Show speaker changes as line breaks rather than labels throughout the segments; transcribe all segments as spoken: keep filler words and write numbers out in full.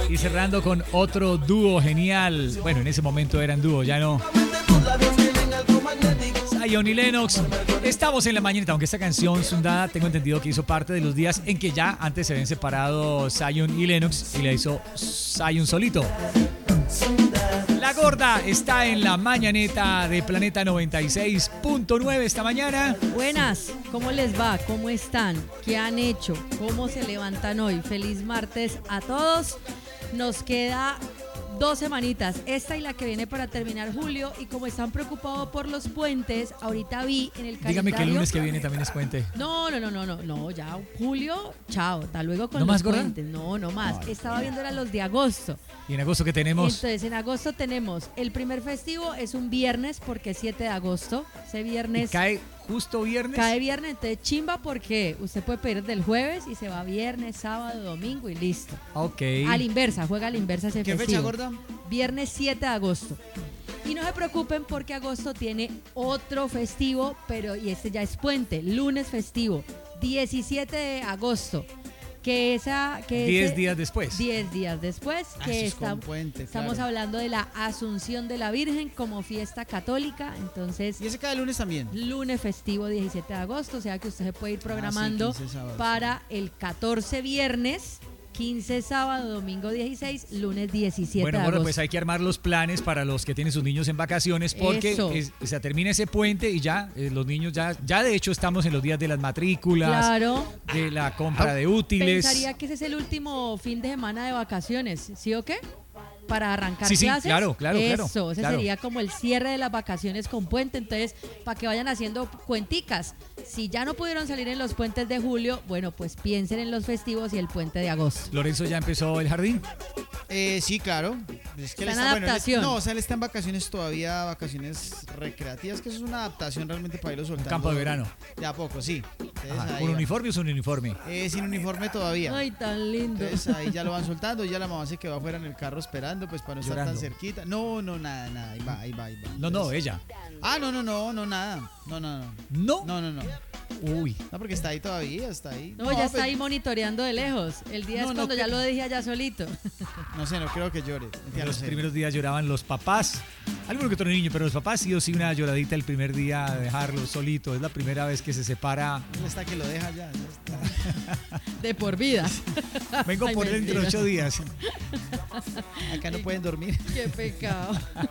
Y cerrando con otro dúo genial. Bueno, en ese momento eran dúo, ya no. Zion y Lennox. Estamos en la mañanita, aunque esta canción, Sundada, tengo entendido que hizo parte de los días en que ya antes se habían separado Zion y Lennox y la hizo Zion solito. La gorda está en la mañaneta de Planeta noventa y seis punto nueve esta mañana.
Buenas, ¿cómo les va? ¿Cómo están? ¿Qué han hecho? ¿Cómo se levantan hoy? Feliz martes a todos. Nos queda dos semanitas, esta y la que viene para terminar julio, y como están preocupados por los puentes, ahorita vi en el calendario...
Dígame que el lunes que viene también es puente.
No, no, no, no, no, no, ya julio, chao, hasta luego con
¿No
los
más, gorda?
puentes. No, no más.
Ay,
Estaba viendo eran los de agosto.
¿Y en agosto qué tenemos?
Entonces, en agosto tenemos el primer festivo, es un viernes porque es siete de agosto. Ese viernes...
¿Y cae justo viernes?
Cae viernes, entonces chimba porque usted puede pedir del jueves y se va viernes, sábado, domingo y listo.
Ok.
A la inversa, juega a la inversa ese
¿Qué
festivo.
fecha, gorda?
Viernes siete de agosto. Y no se preocupen porque agosto tiene otro festivo, pero y este ya es puente, lunes festivo, diecisiete de agosto. Que esa que
Diez
ese-
días después.
diez días después,
Ah,
que
eso es
está-
con puente,
estamos
claro.
hablando de la Asunción de la Virgen como fiesta católica. Entonces,
Y ese cae el lunes también.
lunes festivo diecisiete de agosto, o sea que usted se puede ir programando
Ah, sí, quince sábado,
para el catorce viernes, quince sábado, domingo dieciséis, lunes diecisiete
Bueno,
de
bueno,
agosto.
pues hay que armar los planes para los que tienen sus niños en vacaciones porque
Eso.
es- se termina ese puente y ya eh, los niños ya, ya de hecho estamos en los días de las matrículas,
Claro.
de la compra de útiles.
Pensaría que ese es el último fin de semana de vacaciones, ¿sí o qué? Para arrancar
Sí, sí,
clases.
claro, claro, claro,
Eso, ese
claro.
sería como el cierre de las vacaciones con puente. Entonces, para que vayan haciendo cuenticas. Si ya no pudieron salir en los puentes de julio, bueno, pues piensen en los festivos y el puente de agosto.
Lorenzo ya empezó el jardín.
Eh, sí, claro. Es que él
Está en
bueno, él es-
adaptación.
no, o sea, él está en vacaciones todavía, vacaciones recreativas, que eso es una adaptación realmente para irlo
Un
soltando.
campo de verano.
De a poco, sí. Entonces,
Ajá,
ahí
¿un
va.
uniforme o sin uniforme?
Eh, sin uniforme todavía.
Ay, tan lindo.
Entonces ahí ya lo van soltando, ya la mamá se quedó afuera en el carro esperando, pues para no estar
Llorando.
tan cerquita. No, no, nada, nada, ahí va, ahí va, ahí va.
No, no,
Entonces-
ella.
Ah, no, no, no, no, nada. No, no, no.
¿No?
No, no, no.
Uy.
No, porque está ahí todavía, está ahí.
No, ya está
pues,
ahí monitoreando de lejos. El día
No,
es
no,
cuando
que-
ya lo dejé allá solito.
No sé, no creo que llore. Mentira,
En los
no sé.
primeros días lloraban los papás. Alguno que otro niño, pero los papás sí o sí una lloradita el primer día de dejarlo solito. Es la primera vez que se separa.
¿Dónde está que lo deja ya? Ya
De por vida.
Vengo
Ay,
por él dentro de
mentira.
ocho días.
está. Acá no pueden dormir.
Qué pecado.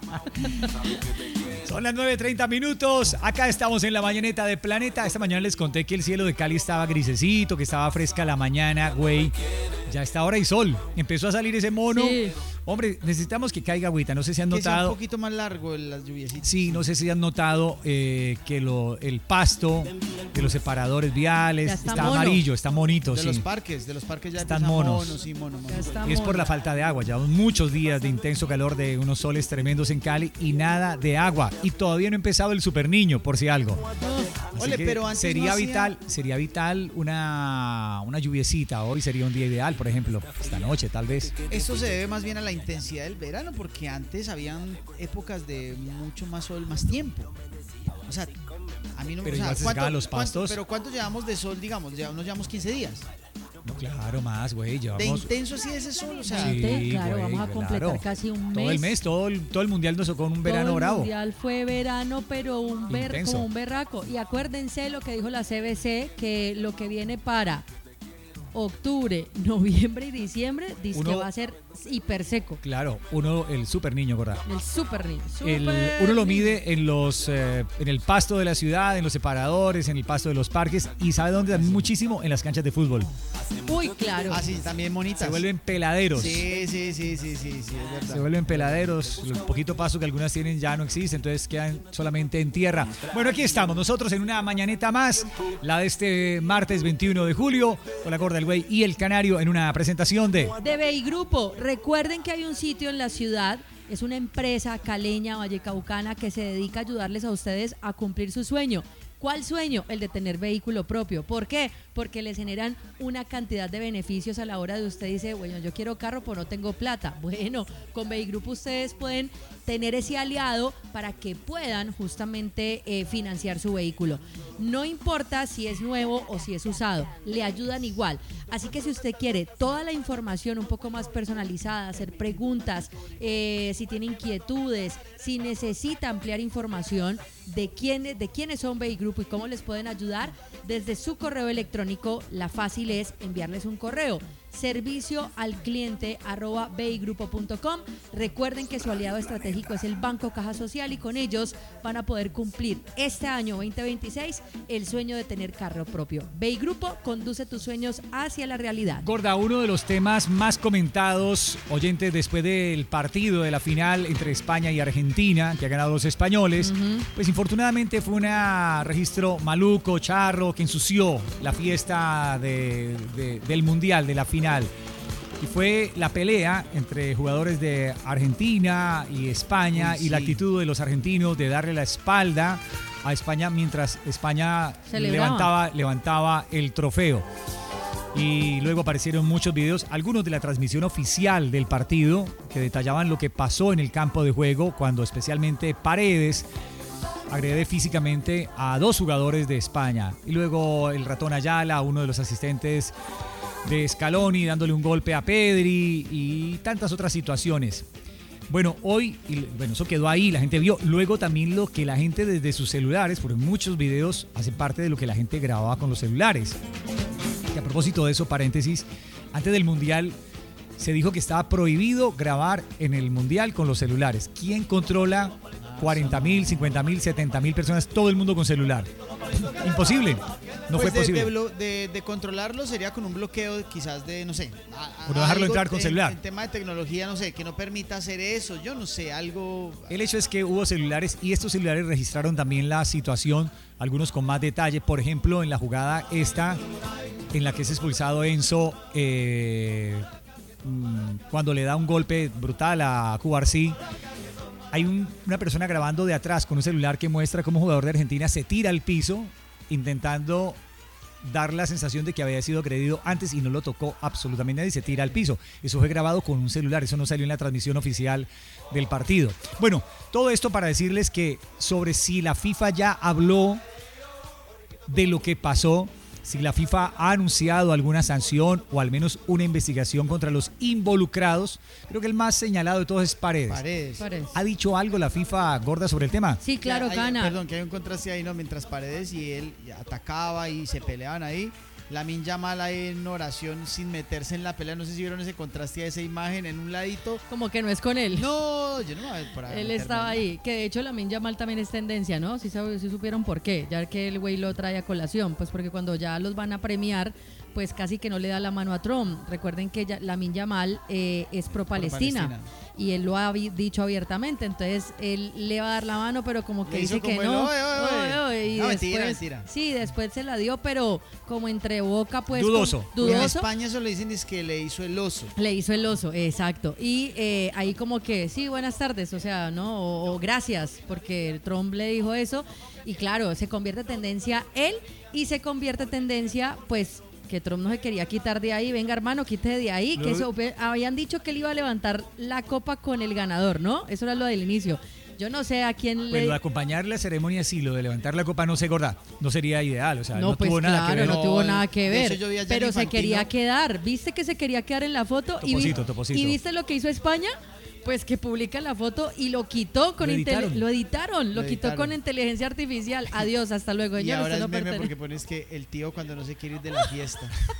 Son las nueve treinta minutos. Acá estamos en la mañaneta de Planeta. Esta mañana les conté que el cielo de Cali estaba grisecito, que estaba fresca la mañana, güey. Ya está hora y sol. Empezó a salir ese mono.
Sí.
Hombre, necesitamos que caiga agüita. No sé si han
Que sea un
notado.
poquito más largo el- las lluviecitas.
Sí, no sé si han notado eh, que lo, el pasto de los separadores viales
Ya
está,
está mono.
amarillo, está monito.
De
sí.
los parques, de los parques ya
Están
empiezan
monos.
monos, sí, mono, mono.
Ya está
Y es por
mono.
la falta de agua. Llevamos muchos días de intenso calor, de unos soles tremendos en Cali y nada de agua. Y todavía no ha empezado el super niño, por si algo. Así
Ole,
que
pero antes
sería
no hacía-
vital, sería vital una, una lluviecita. Hoy sería un día ideal, por ejemplo, esta noche tal vez.
Esto se debe más bien a la intensidad del verano, porque antes habían épocas de mucho más sol, más tiempo. O sea, a mí no
Pero
o sea,
igual se
¿cuánto-
secaban los
cuánto-
pastos.
Pero ¿cuánto llevamos de sol, digamos? Ya nos llevamos quince días.
No, claro, más, güey.
De
Llevamos
intenso así ese sol, o sea,
Sí,
Veinte, claro,
güey,
vamos a completar
claro.
casi un mes.
todo el mes, todo el, todo el mundial nos tocó en un verano
Todo el
bravo.
mundial fue verano, pero un ver,
Intenso.
como un berraco. Y acuérdense lo que dijo la C B C, que lo que viene para octubre, noviembre y diciembre, dice que
Uno-
va a ser hiper seco.
Claro, uno, el super niño, ¿verdad?
El super niño.
El-
super
uno lo
niño.
mide en los eh, en el pasto de la ciudad, en los separadores, en el pasto de los parques y ¿sabe dónde también muchísimo? En las canchas de fútbol.
Uy, claro.
así también bonitas.
Se vuelven peladeros.
Sí, sí, sí, sí, sí, sí, es verdad.
Se vuelven peladeros, el poquito paso que algunas tienen ya no existe, entonces quedan solamente en tierra. Bueno, aquí estamos nosotros en una mañaneta más, la de este martes veintiuno de julio, con la gorda, el güey y el canario en una presentación de...
De Bey Grupo. Recuerden que hay un sitio en la ciudad, es una empresa caleña, vallecaucana, que se dedica a ayudarles a ustedes a cumplir su sueño. ¿Cuál sueño? El de tener vehículo propio. ¿Por qué? porque les generan una cantidad de beneficios a la hora de usted dice, bueno, yo quiero carro, pero no tengo plata. Bueno, con Beigroup ustedes pueden tener ese aliado para que puedan justamente eh, financiar su vehículo. No importa si es nuevo o si es usado, le ayudan igual. Así que si usted quiere toda la información un poco más personalizada, hacer preguntas, eh, si tiene inquietudes, si necesita ampliar información de quiénes, de quiénes son Beigroup y cómo les pueden ayudar, desde su correo electrónico, la fácil es enviarles un correo. Servicio al cliente arroba beigrupo punto com. Recuerden que su aliado estratégico es el Banco Caja Social y con ellos van a poder cumplir este año veinte veintiséis el sueño de tener carro propio. Beigrupo conduce tus sueños hacia la realidad.
Gorda, uno de los temas más comentados, oyentes, después del partido de la final entre España y Argentina, que ha ganado los españoles, uh-huh. pues infortunadamente fue un registro maluco, charro, que ensució la fiesta de, de, del Mundial, de la final. Y fue la pelea entre jugadores de Argentina y España. Uy, sí. Y la actitud de los argentinos de darle la espalda a España mientras España levantaba, levantaba el trofeo. Y luego aparecieron muchos videos, algunos de la transmisión oficial del partido, que detallaban lo que pasó en el campo de juego cuando especialmente Paredes agrede físicamente a dos jugadores de España. Y luego el ratón Ayala, uno de los asistentes de Scaloni, dándole un golpe a Pedri y tantas otras situaciones. Bueno, hoy, y, bueno, eso quedó ahí, la gente vio. Luego también lo que la gente desde sus celulares, porque muchos videos hacen parte de lo que la gente grababa con los celulares. Y a propósito de eso, paréntesis, antes del Mundial se dijo que estaba prohibido grabar en el Mundial con los celulares. ¿Quién controla cuarenta mil, cincuenta mil, setenta mil personas, todo el mundo con celular? Imposible. No
pues
fue posible.
De, de, de, de controlarlo sería con un bloqueo quizás de, no sé.
O no dejarlo entrar con
en,
celular.
En tema de tecnología, no sé, que no permita hacer eso. Yo no sé, algo...
El hecho es que hubo celulares y estos celulares registraron también la situación, algunos con más detalle. Por ejemplo, en la jugada esta, en la que es expulsado Enzo, eh, cuando le da un golpe brutal a Cubarsí. Hay un, una persona grabando de atrás con un celular que muestra cómo un jugador de Argentina se tira al piso intentando dar la sensación de que había sido agredido antes y no lo tocó absolutamente nadie, se tira al piso. Eso fue grabado con un celular, eso no salió en la transmisión oficial del partido. Bueno, todo esto para decirles que sobre si la FIFA ya habló de lo que pasó, si la FIFA ha anunciado alguna sanción o al menos una investigación contra los involucrados. Creo que el más señalado de todos es Paredes.
Paredes.
Paredes.
¿Ha dicho algo la FIFA, Gorda, sobre el tema?
Sí, claro,
hay,
Cana.
Perdón, que hay un contraste ahí, ¿no? Mientras Paredes y él atacaba y se peleaban ahí, Lamine Yamal ahí en oración sin meterse en la pelea. No sé si vieron ese contraste a esa imagen en un ladito.
Como que no es con él.
No, yo no me voy a por ahí.
Él estaba ahí, que de hecho Lamine Yamal también es tendencia, ¿no? Si sí, sí supieron por qué, ya que el güey lo trae a colación, pues porque cuando ya los van a premiar, pues casi que no le da la mano a Trump. Recuerden que ya, Lamine Yamal eh, es pro Palestina, pro Palestina y él lo ha dicho abiertamente, entonces él le va a dar la mano, pero como que
le
dice que
como
no.
El, oye, oye, oye.
Y
no,
después,
mentira, mentira.
Sí, después se la dio, pero como entre boca, pues.
Dudoso.
Con, dudoso.
En España eso le dicen es que le hizo el oso.
Le hizo el oso, exacto. Y eh, ahí como que, sí, buenas tardes, o sea, ¿no? O, o gracias, porque Trump le dijo eso. Y claro, se convierte en tendencia él y se convierte en tendencia, pues, que Trump no se quería quitar de ahí. Venga, hermano, quite de ahí. Que eso, habían dicho que él iba a levantar la copa con el ganador, ¿no? Eso era lo del inicio. Yo no sé a quién
pues
le...
Lo de acompañar la ceremonia sí, lo de levantar la copa, no sé, Gorda, no sería ideal, o sea, no,
no pues
tuvo
claro,
nada que ver.
no tuvo nada que ver, pero se quería
Infantino.
quedar, ¿viste que se quería quedar en la foto?
Toposito,
y, vi,
toposito.
¿Y viste lo que hizo España? Pues que publica la foto y lo quitó con
lo editaron,
intele- lo editaron, lo,
lo
quitó
editaron.
con inteligencia artificial. Adiós, hasta luego.
Y
Señor,
ahora
usted
es
no
meme
pertenece.
porque pones que el tío cuando no se quiere ir de la fiesta.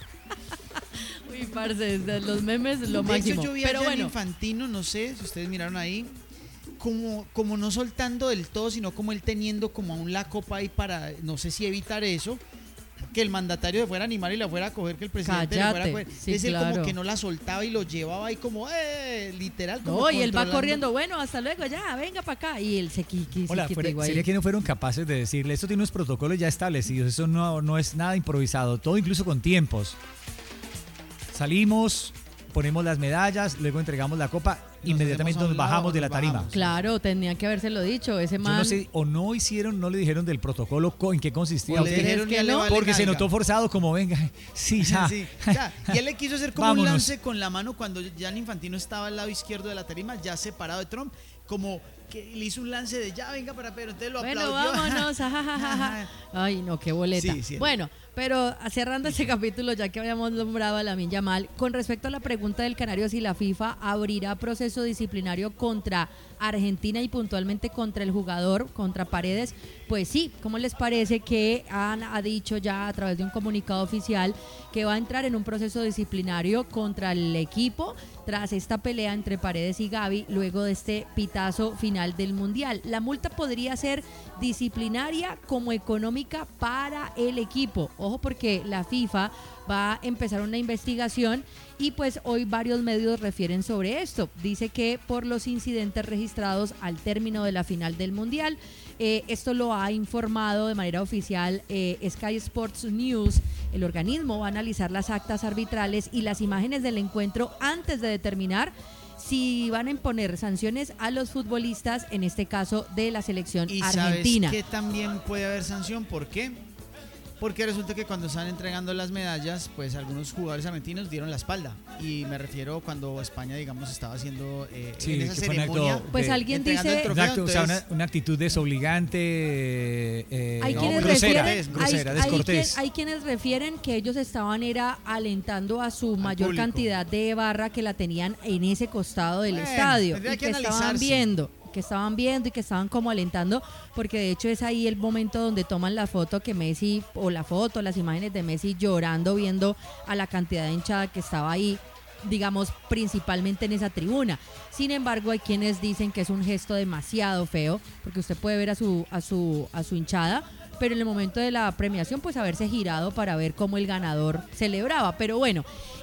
Uy, parce, de los memes lo
De
máximo.
hecho, yo vi
Pero
a Gianni
bueno,
Infantino, no sé si ustedes miraron ahí, como, como no soltando del todo, sino como él teniendo como aún la copa ahí para, no sé si evitar eso, que el mandatario se fuera a animar y la fuera a coger, que el presidente
Cállate,
le fuera a coger.
sí,
es él
claro.
como que no la soltaba y lo llevaba ahí como, eh, literal. Como
no, y él va
controlando.
corriendo, bueno, hasta luego, ya, venga para acá. Y él se quita.
Hola, fuera, sería que no fueron capaces de decirle, esto tiene unos protocolos ya establecidos, eso no, no es nada improvisado, todo incluso con tiempos. Salimos, ponemos las medallas, luego entregamos la copa, nos inmediatamente nos bajamos de la tarima. Bajamos.
Claro, tenían que habérselo dicho, ese man.
Yo no sé, o no hicieron, no le dijeron del protocolo en qué consistía.
O le dijeron
que no,
vale
porque
nalga.
Se notó forzado como venga, sí, ya.
Sí, ya. Y él le quiso hacer como
Vámonos.
un lance con la mano cuando Gianni Infantino estaba al lado izquierdo de la tarima, ya separado de Trump, como que le hizo un lance de ya venga para Pedro, entonces lo
bueno,
aplaudió.
vámonos, ajajaja. Ay, no, qué boleta.
Sí, sí.
Bueno, pero cerrando este capítulo, ya que habíamos nombrado a Lamine Yamal, con respecto a la pregunta del Canario si la FIFA abrirá proceso disciplinario contra Argentina y puntualmente contra el jugador, contra Paredes, pues sí, ¿cómo les parece que han ha dicho ya a través de un comunicado oficial que va a entrar en un proceso disciplinario contra el equipo tras esta pelea entre Paredes y Gavi luego de este pitazo final del Mundial? La multa podría ser disciplinaria como económica para el equipo. Ojo, porque la FIFA va a empezar una investigación y pues hoy varios medios refieren sobre esto. Dice que por los incidentes registrados al término de la final del Mundial, eh, esto lo ha informado de manera oficial eh, Sky Sports News. El organismo va a analizar las actas arbitrales y las imágenes del encuentro antes de determinar si van a imponer sanciones a los futbolistas, en este caso de la selección
¿Y
argentina.
sabes que también puede haber sanción? ¿Por qué? Porque resulta que cuando estaban entregando las medallas, pues algunos jugadores argentinos dieron la espalda. Y me refiero cuando España, digamos, estaba haciendo eh,
Sí,
en esa
que fue un
ceremonia.
acto
Pues
de-
alguien
entregando
dice...
el trofeo,
Un acto, o sea, una,
entonces-
una actitud desobligante, eh,
Hay
no,
quienes
grosera,
refieren,
grosera,
hay, hay
descortés.
quien- hay quienes refieren que ellos estaban era alentando a su mayor
público.
cantidad de barra que la tenían en ese costado del
Bueno,
estadio
tendría
y
que
que, estaban
analizarse.
viendo, que estaban viendo y que estaban como alentando, porque de hecho es ahí el momento donde toman la foto que Messi, o la foto, las imágenes de Messi llorando viendo a la cantidad de hinchada que estaba ahí, digamos, principalmente en esa tribuna. Sin embargo, hay quienes dicen que es un gesto demasiado feo, porque usted puede ver a su, a su, a su hinchada, pero en el momento de la premiación, pues haberse girado para ver cómo el ganador celebraba. Pero bueno,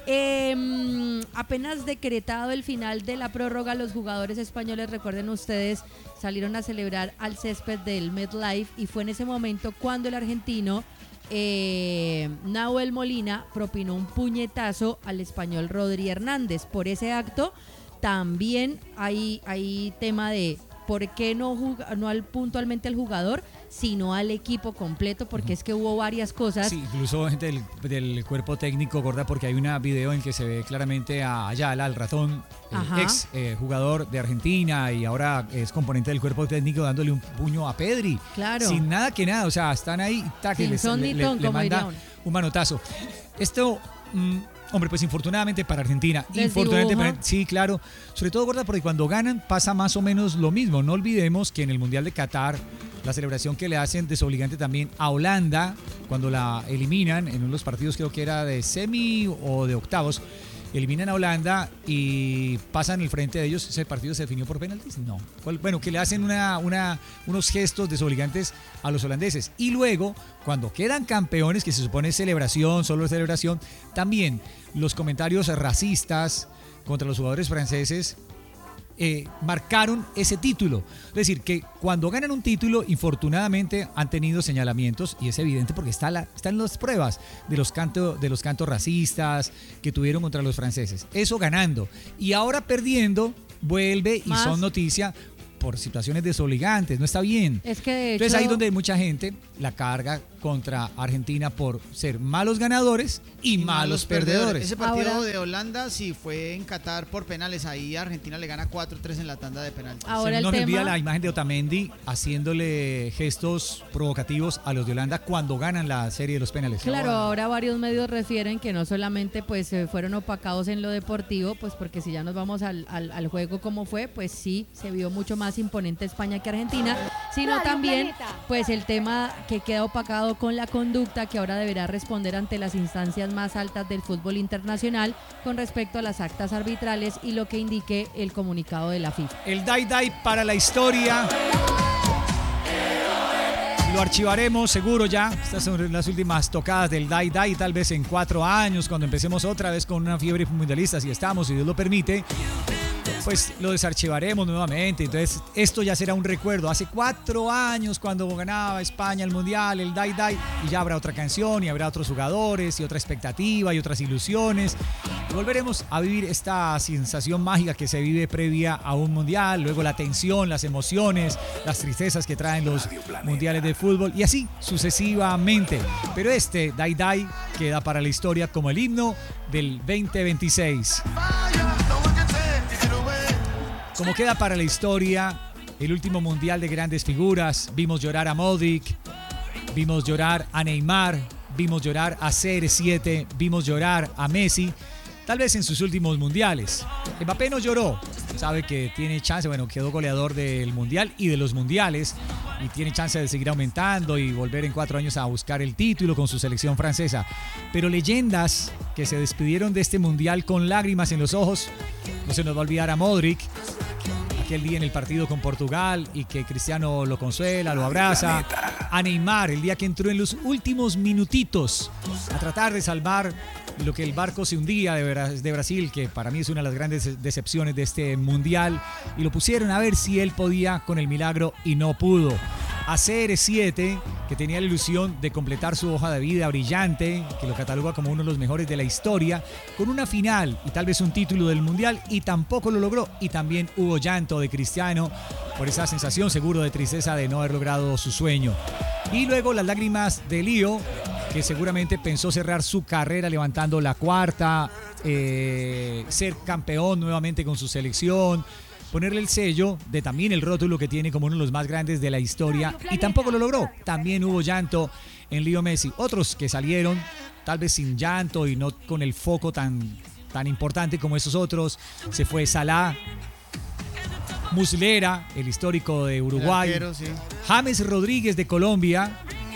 eh, apenas decretado el final de la prórroga, los jugadores españoles, recuerden ustedes, salieron a celebrar al césped del MetLife y fue en ese momento cuando el argentino eh, Nahuel Molina propinó un puñetazo al español Rodri Hernández. Por ese acto también hay, hay tema de por qué no, juga, no al, puntualmente al jugador, sino al equipo completo, porque uh-huh. es que hubo varias cosas.
Sí, incluso gente del, del cuerpo técnico, gorda, porque hay una video en que se ve claramente a Ayala, al ratón, el ex eh, jugador de Argentina y ahora es componente del cuerpo técnico, dándole un puño a Pedri.
Claro.
Sin nada que nada, o sea, están ahí, ta, que
Sin
les,
son
le,
ni ton,
le, le
como
manda
diría uno.
un manotazo. Esto... Mmm, Hombre, pues infortunadamente para Argentina,
Les
infortunadamente
dibuja.
para, sí, claro, sobre todo, gorda, porque cuando ganan pasa más o menos lo mismo. No olvidemos que en el Mundial de Qatar, la celebración que le hacen desobligante también a Holanda, cuando la eliminan en uno de los partidos, creo que era de semi o de octavos, eliminan a Holanda y pasan el frente de ellos. ¿Ese partido se definió por penaltis? No. Bueno, que le hacen una, una, unos gestos desobligantes a los holandeses. Y luego, cuando quedan campeones, que se supone es celebración, solo celebración, también los comentarios racistas contra los jugadores franceses eh, marcaron ese título. Es decir, que cuando ganan un título, infortunadamente han tenido señalamientos, y es evidente porque está la, están las pruebas de los, canto, de los cantos racistas que tuvieron contra los franceses. Eso ganando. Y ahora perdiendo, vuelve y
Más.
son noticia por situaciones desobligantes. No está bien.
Es que de
Entonces
hecho,
ahí donde mucha gente la carga contra Argentina por ser malos ganadores y, y malos perdedores.
Ese partido
Ahora,
de Holanda sí fue en Qatar por penales. Ahí Argentina le gana cuatro tres en la tanda de penales.
Ahora
Se
el
nos
tema-
envía la imagen de Otamendi haciéndole gestos provocativos a los de Holanda cuando ganan la serie de los penales.
Claro, ahora varios medios refieren que no solamente pues eh, fueron opacados en lo deportivo, pues porque si ya nos vamos al, al, al juego como fue, pues sí, se vio mucho más imponente España que Argentina, sino
Radio
también
Planeta.
pues el tema que queda opacado con la conducta que ahora deberá responder ante las instancias más altas del fútbol internacional con respecto a las actas arbitrales y lo que indique el comunicado de la FIFA.
El Dai Dai para la historia. Lo archivaremos seguro ya. Estas son las últimas tocadas del Dai Dai. Tal vez en cuatro años, cuando empecemos otra vez con una fiebre mundialista, si estamos, si Dios lo permite, pues lo desarchivaremos nuevamente. Entonces esto ya será un recuerdo. Hace cuatro años cuando ganaba España el Mundial, el Dai Dai, y ya habrá otra canción y habrá otros jugadores y otra expectativa y otras ilusiones. Volveremos a vivir esta sensación mágica que se vive previa a un mundial, luego la tensión, las emociones, las tristezas que traen los mundiales de fútbol y así sucesivamente. Pero este Dai Dai queda para la historia como el himno del veinte veintiséis. Como queda para la historia el último mundial de grandes figuras, vimos llorar a Modric, vimos llorar a Neymar, vimos llorar a C R siete, vimos llorar a Messi. Tal vez en sus últimos mundiales. Mbappé no lloró. Sabe que tiene chance, bueno, quedó goleador del mundial y de los mundiales. Y tiene chance de seguir aumentando y volver en cuatro años a buscar el título con su selección francesa. Pero leyendas que se despidieron de este mundial con lágrimas en los ojos. No se nos va a olvidar a Modric. Aquel día en el partido con Portugal y que Cristiano lo consuela, lo abraza. A Neymar, el día que entró en los últimos minutitos a tratar de salvar lo que el barco se hundía de, de Brasil, que para mí es una de las grandes decepciones de este mundial, y lo pusieron a ver si él podía con el milagro y no pudo. A C R siete, que tenía la ilusión de completar su hoja de vida brillante, que lo cataloga como uno de los mejores de la historia, con una final y tal vez un título del mundial, y tampoco lo logró. Y también hubo llanto de Cristiano por esa sensación seguro de tristeza de no haber logrado su sueño. Y luego las lágrimas de Lío, que seguramente pensó cerrar su carrera levantando la cuarta, eh, ser campeón nuevamente con su selección, ponerle el sello de también el rótulo que tiene como uno de los más grandes de la historia, y tampoco lo logró. También hubo llanto en Leo Messi. Otros que salieron tal vez sin llanto y no con el foco tan, tan importante como esos otros. Se fue Salah, Muslera, el histórico de Uruguay,
el arquero, sí.
James Rodríguez de Colombia,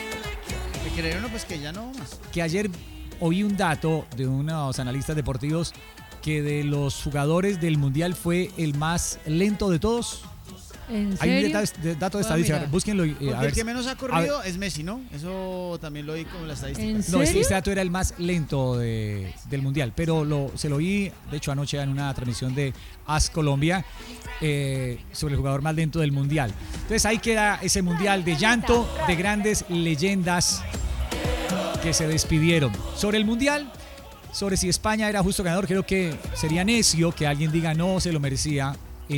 que creyeron pues que ya no más.
Que ayer oí un dato de unos analistas deportivos que de los jugadores del Mundial fue el más lento de todos.
¿En
Hay
serio?
un dato, de, dato de
Ah,
estadística,
mira.
búsquenlo. eh,
Porque
a ver,
el que menos ha corrido
a
es Messi, ¿no? Eso también lo oí como la estadística.
¿En
No,
serio?
este, este dato era el más lento de, del Mundial, pero lo, se lo oí, de hecho, anoche en una transmisión de As Colombia, eh, sobre el jugador más lento del Mundial. Entonces ahí queda ese Mundial de llanto de grandes leyendas que se despidieron. Sobre el Mundial, sobre si España era justo ganador, creo que sería necio que alguien diga no, se lo merecía.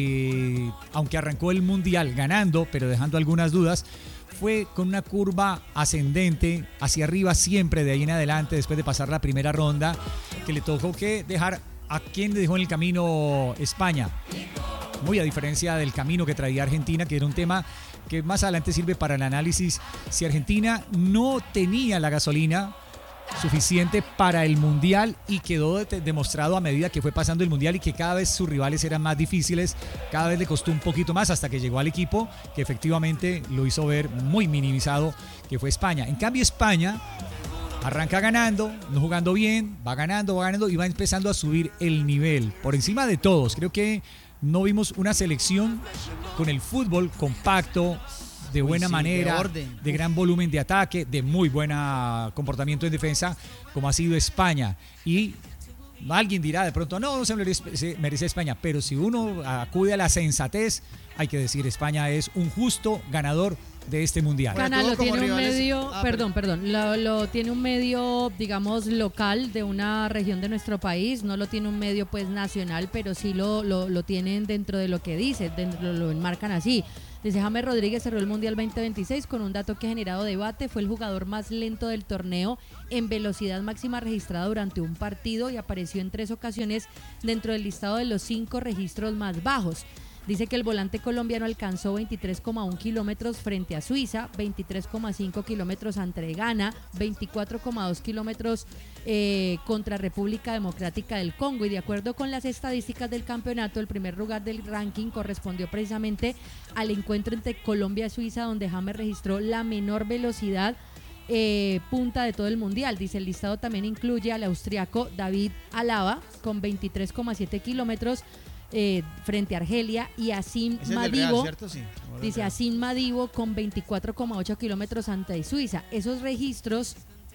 Eh, aunque arrancó el Mundial ganando, pero dejando algunas dudas, fue con una curva ascendente hacia arriba siempre de ahí en adelante, después de pasar la primera ronda, que le tocó que dejar a quien le dejó en el camino España. Muy a diferencia del camino que traía Argentina, que era un tema que más adelante sirve para el análisis. Si Argentina no tenía la gasolina suficiente para el Mundial, y quedó de- demostrado a medida que fue pasando el Mundial y que cada vez sus rivales eran más difíciles, cada vez le costó un poquito más hasta que llegó al equipo que efectivamente lo hizo ver muy minimizado, que fue España. En cambio España arranca ganando, no jugando bien, va ganando, va ganando y va empezando a subir el nivel por encima de todos. Creo que no vimos una selección con el fútbol compacto, de buena
sí,
manera,
de orden.
de gran volumen de ataque, de muy buen comportamiento en defensa, como ha sido España. Y alguien dirá de pronto, no, no se merece, se merece España, pero si uno acude a la sensatez, hay que decir, España es un justo ganador de este Mundial.
Bueno,
Canal
tuvo
lo
como
tiene un
rivales-
medio,
Ah,
perdón, perdón, lo, lo tiene un medio, digamos, local de una región de nuestro país, no lo tiene un medio pues nacional, pero sí lo, lo, lo tienen dentro de lo que dice, dentro, lo, lo enmarcan así. Dice, James Rodríguez cerró el Mundial veinte veintiséis con un dato que ha generado debate, fue el jugador más lento del torneo en velocidad máxima registrada durante un partido y apareció en tres ocasiones dentro del listado de los cinco registros más bajos. Dice que el volante colombiano alcanzó veintitrés coma uno kilómetros frente a Suiza, veintitrés coma cinco kilómetros ante Ghana, veinticuatro coma dos kilómetros eh, contra República Democrática del Congo. Y de acuerdo con las estadísticas del campeonato, el primer lugar del ranking correspondió precisamente al encuentro entre Colombia y Suiza, donde James registró la menor velocidad eh, punta de todo el mundial. Dice, el listado también incluye al austriaco David Alaba con veintitrés coma siete kilómetros Eh, frente a Argelia, y Asim
Es el del Real,
Madibo,
¿cierto? Sí. Ahora
dice
Real.
Asim Madibo con veinticuatro coma ocho kilómetros ante Suiza. Esos registros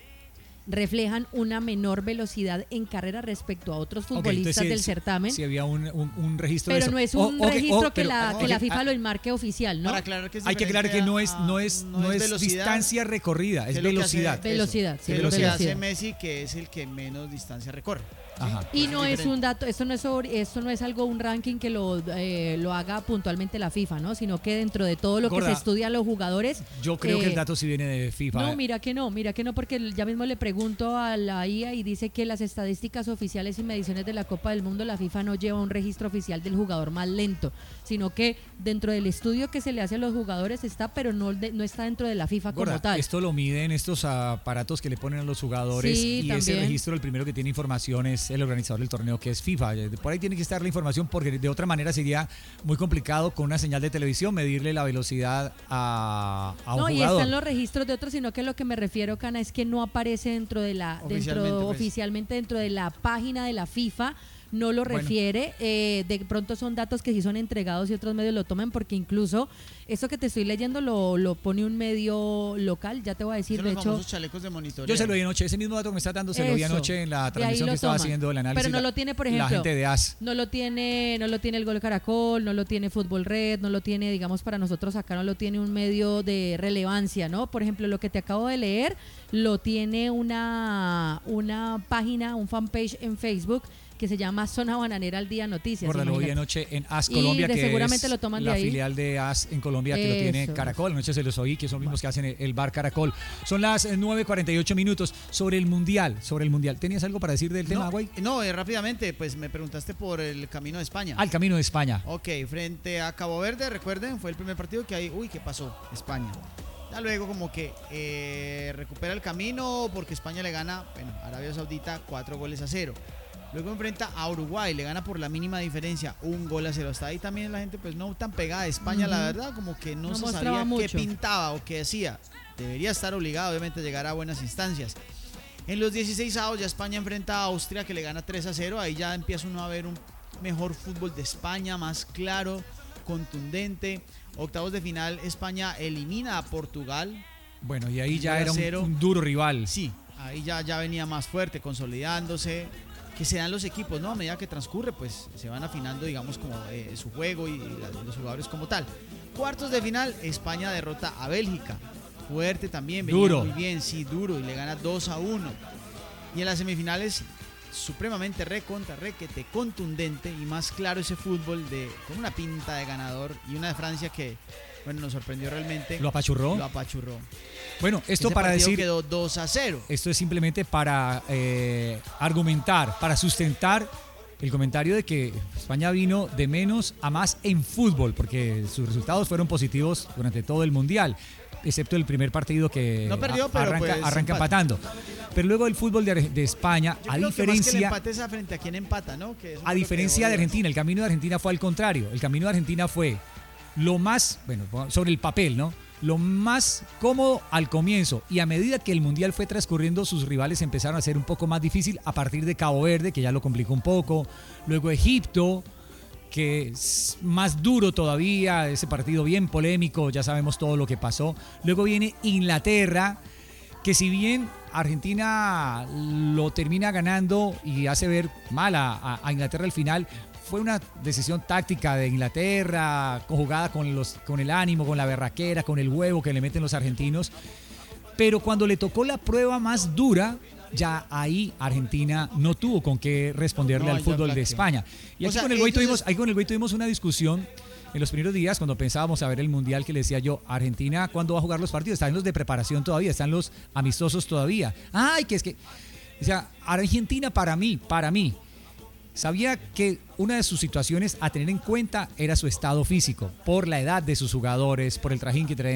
reflejan una menor velocidad en carrera respecto a otros
Ok,
futbolistas
entonces,
del
si-
certamen,
Si había un, un- un registro de
pero
eso.
no es
O-
un
ok,
registro
o-
que,
pero-
la, que
ok,
la FIFA
ah,
lo enmarque oficial, ¿no?
Para aclarar que es
hay que aclarar que no es,
diferente
no
a-
es, no es
velocidad,
distancia recorrida,
que
es
es lo que
velocidad.
hace-
Velocidad, sí,
que es lo que
velocidad.
hace Messi, que es el que menos distancia recorre.
Ajá.
Y
Pues
no
es
es
diferente.
un dato, esto no es sobre- esto no es algo, un ranking que lo, eh, lo haga puntualmente la FIFA, ¿no? Sino que dentro de todo lo
Gorda,
que se estudian los jugadores.
Yo creo que
eh,
el dato sí viene de FIFA.
No, mira que no, mira que no, porque ya mismo le pregunto a la I A y dice que las estadísticas oficiales y mediciones de la Copa del Mundo, la FIFA no lleva un registro oficial del jugador más lento, sino que dentro del estudio que se le hace a los jugadores está, pero no, de- no está dentro de la FIFA
Gorda,
como tal.
esto lo miden estos aparatos que le ponen a los jugadores
Sí,
y ese
también.
registro, el primero que tiene información es el organizador del torneo, que es FIFA. Por ahí tiene que estar la información porque de otra manera sería muy complicado con una señal de televisión medirle la velocidad a, a un
No, y
jugador.
están los registros de otros, sino que lo que me refiero, Cana, es que no aparece dentro de la,
Oficialmente,
dentro,
pues.
oficialmente dentro de la página de la FIFA, no lo
Bueno.
refiere. Eh, de pronto son datos que sí son entregados y otros medios lo toman, porque incluso eso que te estoy leyendo lo, lo pone un medio local, ya te voy a decir,
Son
de
los
hecho.
famosos chalecos de monitoreo.
Yo se lo vi anoche, ese mismo dato que me está dando se lo vi
Eso,
anoche en la
de ahí
transmisión
lo
que estaba
toman.
haciendo el análisis.
Pero no
la-
lo tiene, por
la
ejemplo,
gente de A S.
No lo tiene, no lo tiene el Gol Caracol, no lo tiene Fútbol Red, no lo tiene, digamos, para nosotros acá no lo tiene un medio de relevancia, ¿no? Por ejemplo, lo que te acabo de leer lo tiene una, una página, un fanpage en Facebook que se llama Zona Bananera al Día Noticias.
Recuerda, lo vi
imagínate.
anoche en A S
Y
Colombia,
de
que
seguramente
es
lo toman de
la
ahí.
filial de A S en Colombia que lo tiene
Eso.
Caracol. Anoche se los oí, que son los mismos que hacen el, el bar Caracol. Son las eh, nueve cuarenta y ocho minutos. Sobre el Mundial, sobre el Mundial. ¿Tenías algo para decir del tema,
No,
güey?
no eh, rápidamente, pues me preguntaste por el camino de España.
Al camino de España.
Ok, frente a Cabo Verde, recuerden, fue el primer partido que ahí, uy, ¿qué pasó? España. Ya luego como que eh, recupera el camino porque España le gana, bueno, Arabia Saudita cuatro goles a cero. Luego enfrenta a Uruguay, le gana por la mínima diferencia, un gol a cero. Hasta ahí también la gente pues no tan pegada a España, la
Ujú.
verdad, como que no,
No
se
mostraba
sabía qué
mucho.
pintaba o qué hacía. Debería estar obligado, obviamente, a llegar a buenas instancias. En los dieciséis avos ya España enfrenta a Austria, que le gana tres a cero. Ahí ya empieza uno a ver un mejor fútbol de España, más claro, contundente. Octavos de final, España elimina a Portugal.
Bueno, y ahí ya
Gol a
era un,
cero.
un duro rival.
Sí, ahí ya, ya venía más fuerte, consolidándose. Que se dan los equipos, ¿no? A medida que transcurre, pues se van afinando, digamos, como eh, su juego y la- los jugadores como tal. Cuartos de final, España derrota a Bélgica. Fuerte también, venía
Duro.
muy bien, sí, duro, y le gana dos a uno. Y en las semifinales, supremamente recontra, requete, contundente y más claro ese fútbol de con una pinta de ganador y una de Francia que, bueno, nos sorprendió realmente.
¿Lo apachurró?
Lo apachurró.
Bueno, esto
Ese
para
partido
decir...
quedó dos a cero.
Esto es simplemente para eh, argumentar, para sustentar el comentario de que España vino de menos a más en fútbol, porque sus resultados fueron positivos durante todo el Mundial, excepto el primer partido que
No perdió,
a-
pero
arranca,
pues
arranca
empate.
empatando. Pero luego el fútbol de, Ar- de España,
Yo
a
creo que más que el
diferencia...
empate es a frente a quien empata, ¿no? Que eso
A
es lo
diferencia
que
de
dejó
Argentina, el camino de Argentina fue al contrario. El camino de Argentina fue lo más, bueno, sobre el papel, ¿no? Lo más cómodo al comienzo, y a medida que el Mundial fue transcurriendo, sus rivales empezaron a ser un poco más difícil a partir de Cabo Verde, que ya lo complicó un poco. Luego Egipto, que es más duro todavía, ese partido bien polémico, ya sabemos todo lo que pasó. Luego viene Inglaterra, que si bien Argentina lo termina ganando y hace ver mal a, a- a Inglaterra al final, fue una decisión táctica de Inglaterra, conjugada con, los, con el ánimo, con la berraquera, con el huevo que le meten los argentinos. Pero cuando le tocó la prueba más dura, ya ahí Argentina no tuvo con qué responderle
No,
al
ya
fútbol de
flaqueó.
España. Y
O
aquí
sea,
con el güey
ellos
tuvimos,
es-
ahí con el güey tuvimos una discusión en los primeros días cuando pensábamos a ver el Mundial, que le decía yo, Argentina, ¿cuándo va a jugar los partidos? Están los de preparación todavía, están los amistosos todavía. Ay, que es que... O sea, Argentina para mí, para mí, sabía que una de sus situaciones a tener en cuenta era su estado físico, por la edad de sus jugadores, por el trajín que traen